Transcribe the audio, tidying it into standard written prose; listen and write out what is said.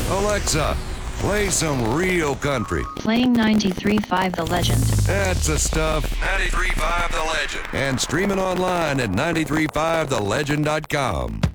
Alexa, play some real country. Playing 93.5 The Legend. That's the stuff. 93.5 The Legend. And streaming online at 93.5thelegend.com.